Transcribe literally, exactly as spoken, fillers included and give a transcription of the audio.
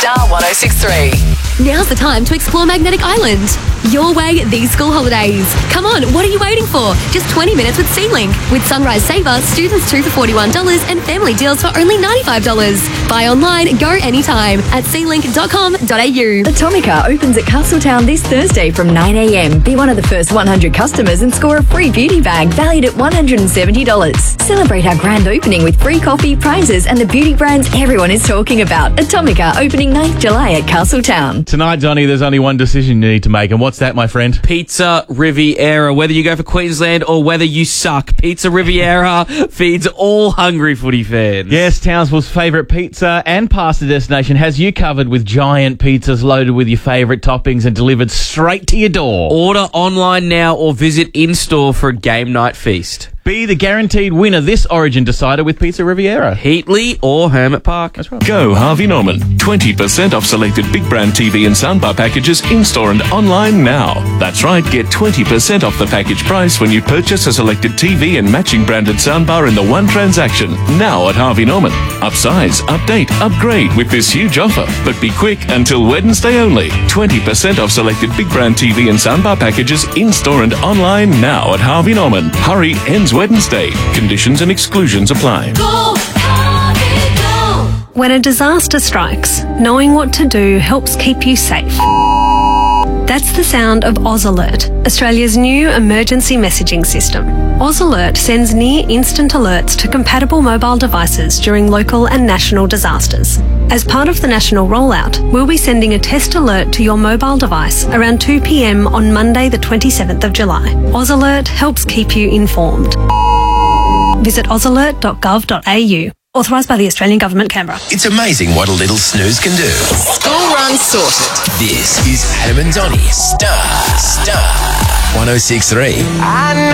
Star one oh six point three. Now's the time to explore Magnetic Island. Your way these school holidays. Come on, what are you waiting for? Just twenty minutes with SeaLink. With Sunrise Saver, students two for forty-one dollars and family deals for only ninety-five dollars. Buy online, go anytime at sea link dot com dot a u. Atomica opens at Castletown this Thursday from nine a m. Be one of the first one hundred customers and score a free beauty bag valued at one hundred seventy dollars. Celebrate our grand opening with free coffee, prizes and the beauty brands everyone is talking about. Atomica opening ninth of July at Castletown. Tonight, Johnny, there's only one decision you need to make, and what's that, my friend? Pizza Riviera. Whether you go for Queensland or whether you suck, Pizza Riviera feeds all hungry footy fans. Yes, Townsville's favourite pizza and pasta destination has you covered with giant pizzas loaded with your favourite toppings and delivered straight to your door. Order online now or visit in-store for a game night feast. Be the guaranteed winner this Origin decider with Pizza Riviera. Heatley or Hermit Park. That's right. Go Harvey Norman. twenty percent off selected big brand T V and soundbar packages in-store and online now. That's right, get twenty percent off the package price when you purchase a selected T V and matching branded soundbar in the one transaction. Now at Harvey Norman. Upsize, update, upgrade with this huge offer. But be quick, until Wednesday only. twenty percent off selected big brand T V and soundbar packages in-store and online now at Harvey Norman. Hurry, ends Wednesday. Conditions and exclusions apply. Go, Harvey, go. When a disaster strikes, knowing what to do helps keep you safe. That's the sound of Oz Alert, Australia's new emergency messaging system. Oz Alert sends near-instant alerts to compatible mobile devices during local and national disasters. As part of the national rollout, we'll be sending a test alert to your mobile device around two p m on Monday the twenty-seventh of July. Oz Alert helps keep you informed. Visit oz alert dot gov dot a u. Authorised by the Australian Government, Canberra. It's amazing what a little snooze can do. School run sorted. This is Adam and Donnie, Star, Star one oh six point three.